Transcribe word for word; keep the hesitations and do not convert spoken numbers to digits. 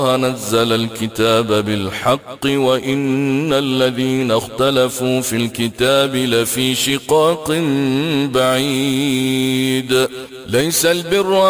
نزل الكتاب بالحق وإن الذين اختلفوا في الكتاب لفي شقاق بعيد. ليس البر